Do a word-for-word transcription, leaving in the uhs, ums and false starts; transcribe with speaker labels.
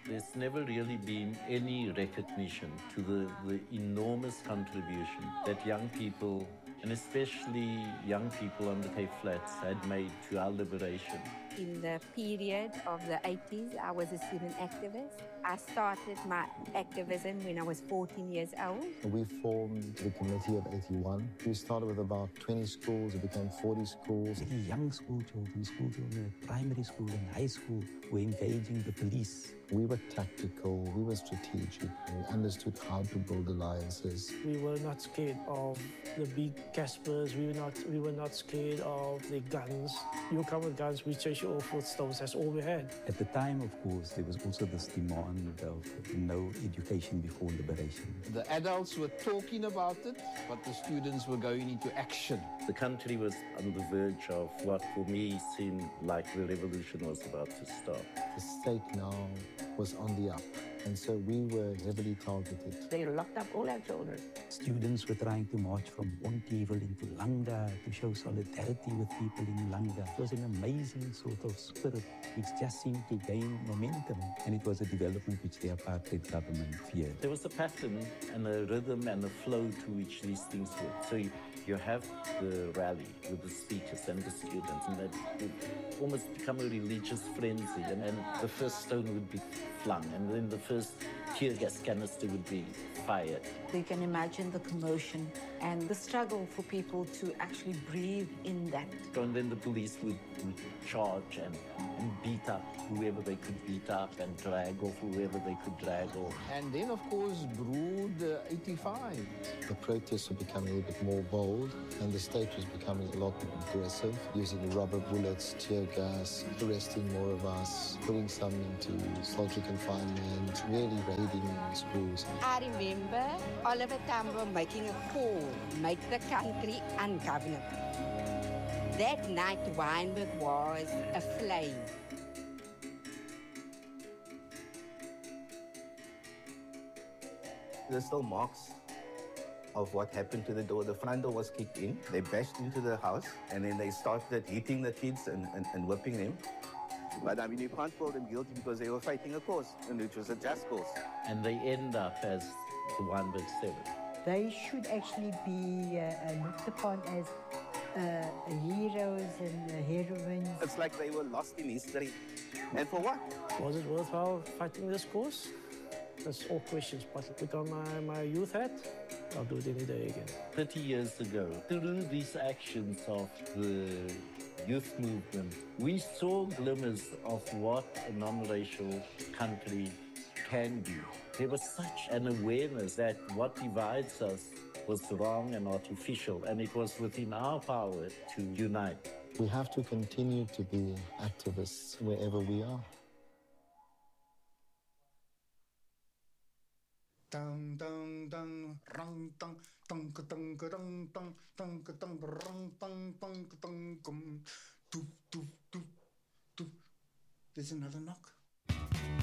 Speaker 1: There's never really been any recognition to the, the enormous contribution that young people, and especially young people on the Cape Flats, had made to our liberation.
Speaker 2: In the period of the eighties, I was a student activist. I started my activism when I was fourteen years old.
Speaker 3: We formed the Committee of eighty-one. We started with about twenty schools. It became forty schools.
Speaker 4: The young school children, school children at primary school and high school were engaging the police.
Speaker 3: We were tactical, we were strategic, we understood how to build alliances.
Speaker 5: We were not scared of the big Caspers, we were not we were not scared of the guns. You come with guns, we chase you off with stones, that's all we had.
Speaker 4: At the time, of course, there was also this demand of no education before liberation.
Speaker 6: The adults were talking about it, but the students were going into action.
Speaker 1: The country was on the verge of what for me seemed like the revolution was about to start.
Speaker 3: The state now was on the up, and so we were heavily targeted.
Speaker 7: They locked up all our children.
Speaker 4: Students were trying to march from Onkievel into Langa to show solidarity with people in Langa. It was an amazing sort of spirit which just seemed to gain momentum, and it was a development which the apartheid government feared.
Speaker 1: There was a pattern and a rhythm and a flow to which these things work. So you, you have the rally with the speakers and the students, and that would almost become a religious frenzy, and, and the first stone would be flung, and then the first tear gas canister would be fired.
Speaker 8: You can imagine the commotion and the struggle for people to actually breathe in that.
Speaker 1: And then the police would, would charge and, and beat up whoever they could beat up and drag off whoever they could drag off.
Speaker 6: And then, of course, brewed uh, eighty-five.
Speaker 3: The protests were becoming a little bit more bold, and the state was becoming a lot more aggressive, using rubber bullets, tear gas, arresting more of us, putting some into solitary confinement, really raiding schools.
Speaker 2: I remember Oliver Tambo making a call, make the country ungovernable. That night, Wynberg was aflame.
Speaker 9: There's still marks of what happened to the door. The front door was kicked in. They bashed into the house, and then they started hitting the kids and, and, and whipping them. But I mean, you can't call them guilty because they were fighting a cause, and which was a just cause.
Speaker 1: And they end up as the Wynberg Seven.
Speaker 10: They should actually be uh, looked upon as uh, heroes and uh, heroines.
Speaker 9: It's like they were lost in history. And for what?
Speaker 5: Was it worthwhile fighting this cause? That's all questions, but I put on my, my youth hat, I'll do it any day again.
Speaker 1: thirty years ago, through these actions of the youth movement, we saw glimmers of what a non-racial country can be. There was such an awareness that what divides us was wrong and artificial, and it was within our power to unite.
Speaker 3: We have to continue to be activists wherever we are.
Speaker 11: Dang dang dang rang dang dang dang dang dang dang dang rang dang dang dang dum doof doof doof doof. There's another knock.